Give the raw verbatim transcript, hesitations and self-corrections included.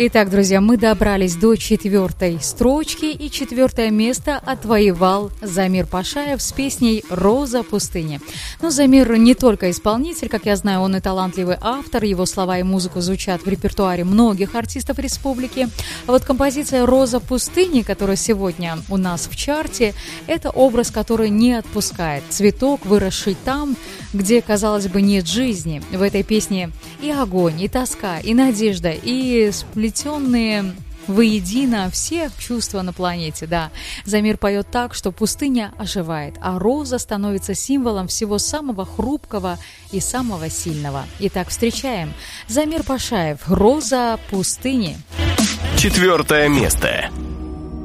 Итак, друзья, мы добрались до четвертой строчки, и четвертое место отвоевал Замир Пашаев с песней «Роза пустыни». Но Замир не только исполнитель, как я знаю, он и талантливый автор, его слова и музыку звучат в репертуаре многих артистов республики. А вот композиция «Роза пустыни», которая сегодня у нас в чарте, это образ, который не отпускает. Цветок, выросший там, где, казалось бы, нет жизни. В этой песне и огонь, и тоска, и надежда, и сплетенные воедино все чувства на планете, да. Замир поет так, что пустыня оживает, а роза становится символом всего самого хрупкого и самого сильного. Итак, встречаем Замир Пашаев, «Роза пустыни». Четвертое место.